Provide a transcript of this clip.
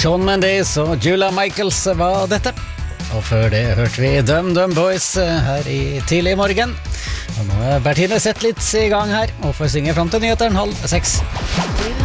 Shawn Mendes og Julia Michaels var dette. Og før det hørte vi Dum Dum Boys her i tidlig morgen. Og nå er Bertine sett litt i gang her, og får synge frem til nyheteren 5:30.